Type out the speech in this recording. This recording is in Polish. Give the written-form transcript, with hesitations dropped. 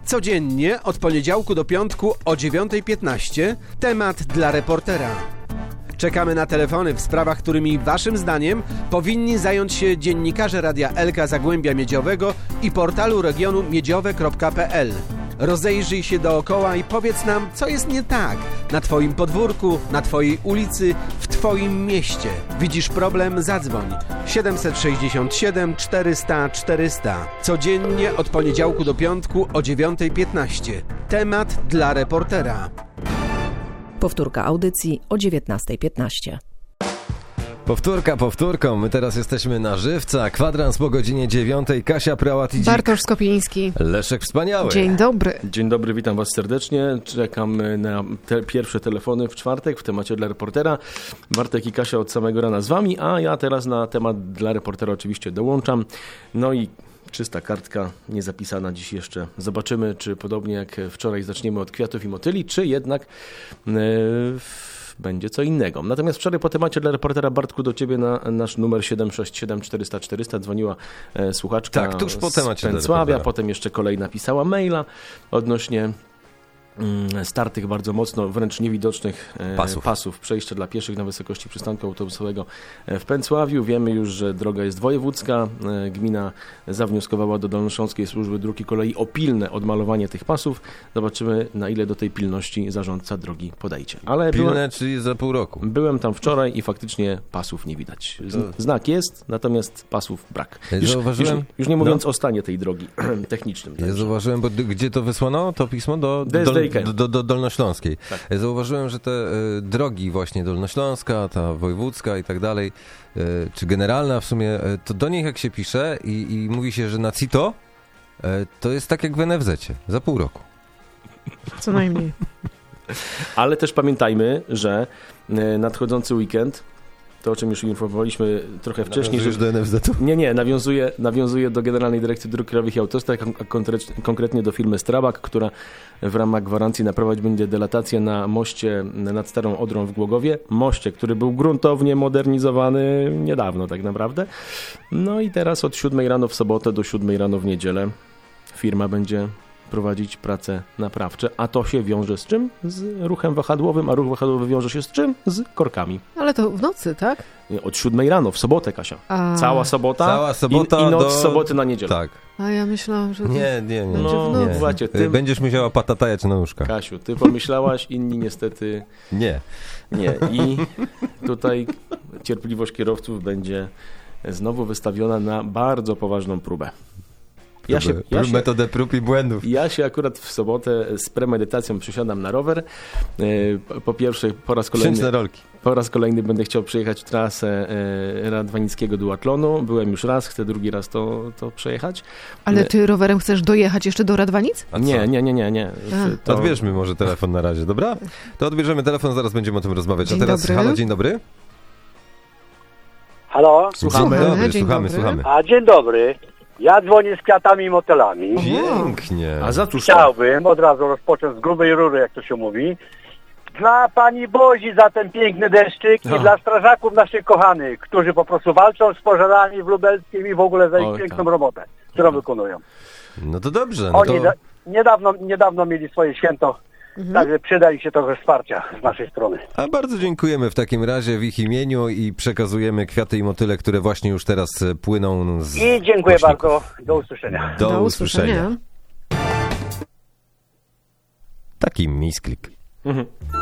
Codziennie od poniedziałku do piątku o 9:15 temat dla reportera. Czekamy na telefony w sprawach, którymi waszym zdaniem powinni zająć się dziennikarze Radia Elka Zagłębia Miedziowego i portalu regionu miedziowe.pl. Rozejrzyj się dookoła i powiedz nam, co jest nie tak na twoim podwórku, na twojej ulicy, w twoim mieście. Widzisz problem? Zadzwoń 767 400 400. Codziennie od poniedziałku do piątku o 9:15. Temat dla reportera. Powtórka audycji o 19:15. Powtórka powtórką. My teraz jesteśmy na żywca. Kwadrans po godzinie 9:00. Kasia Prałat-Idzik. Bartosz Skopiński. Leszek Wspaniały. Dzień dobry. Dzień dobry, witam was serdecznie. Czekam na pierwsze telefony w czwartek w temacie dla reportera. Bartek i Kasia od samego rana z wami, a ja teraz na temat dla reportera oczywiście dołączam. No i czysta kartka, nie zapisana dziś jeszcze. Zobaczymy, czy podobnie jak wczoraj zaczniemy od kwiatów i motyli, czy jednak będzie co innego. Natomiast wczoraj po temacie dla reportera, Bartku, do ciebie na nasz numer 767 400 400 dzwoniła słuchaczka tak, tuż po temacie z Wrocławia, potem jeszcze kolejna pisała maila odnośnie startych bardzo mocno, wręcz niewidocznych pasów przejścia dla pieszych na wysokości przystanku autobusowego w Pęcławiu. Wiemy już, że droga jest wojewódzka. Gmina zawnioskowała do Dolnośląskiej Służby Dróg i Kolei o pilne odmalowanie tych pasów. Zobaczymy, na ile do tej pilności zarządca drogi podejdzie. Ale pilne, czyli za pół roku. Byłem tam wczoraj i faktycznie pasów nie widać. Znak jest, natomiast pasów brak. Już nie mówiąc o stanie tej drogi technicznym. Ja zauważyłem, bo gdzie to wysłano? To pismo do Dolnośląskiej. Tak. Zauważyłem, że te drogi właśnie Dolnośląska, ta wojewódzka i tak dalej, czy generalna w sumie, to do nich jak się pisze i mówi się, że na CITO, to jest tak jak w NFZ-cie, za pół roku. Co najmniej. Ale też pamiętajmy, że nadchodzący weekend, to o czym już informowaliśmy trochę wcześniej. Nawiązujesz do NFZ-u? Nie, nawiązuje do Generalnej Dyrekcji Dróg Krajowych i Autostrad, a konkretnie do firmy Strabag, która w ramach gwarancji naprawiać będzie delatację na moście nad Starą Odrą w Głogowie. Moście, który był gruntownie modernizowany niedawno tak naprawdę. No i teraz od 7 rano w sobotę do 7 rano w niedzielę firma będzie prowadzić prace naprawcze, a to się wiąże z czym? Z ruchem wahadłowym, a ruch wahadłowy wiąże się z czym? Z korkami. Ale to w nocy, tak? Od 7 rano, w sobotę, Kasia. Cała sobota i noc z soboty na niedzielę. Tak. A ja myślałam, że to Nie. No, słuchajcie, ty... Będziesz musiała patatajać na nóżkach. Kasiu, ty pomyślałaś, inni niestety... Nie. I tutaj cierpliwość kierowców będzie znowu wystawiona na bardzo poważną próbę. Metodę prób i błędów. Ja się akurat w sobotę z premedytacją przysiadam na rower. Po pierwsze, po raz kolejny będę chciał przejechać trasę radwanickiego duatlonu. Byłem już raz, chcę drugi raz to przejechać. Ale ty rowerem chcesz dojechać jeszcze do Radwanic? Nie. To odbierzmy może telefon na razie, dobra? To odbierzemy telefon, zaraz będziemy o tym rozmawiać. Dzień A teraz, dobry. halo, dzień dobry. Halo? Słuchamy. Słuchamy. A dzień dobry. Ja dzwonię z kwiatami i motylami. Pięknie. A za cóż Chciałbym od razu rozpocząć z grubej rury, jak to się mówi. Dla pani Bozi za ten piękny deszczyk i dla strażaków naszych kochanych, którzy po prostu walczą z pożarami w Lubelskim i w ogóle za ich piękną robotę, którą wykonują. No to dobrze. Oni niedawno mieli swoje święto, także przyda im się trochę wsparcia z naszej strony. A bardzo dziękujemy w takim razie w ich imieniu i przekazujemy kwiaty i motyle, które właśnie już teraz płyną z I dziękuję głośników. bardzo. Do usłyszenia. Do usłyszenia. Taki misklik.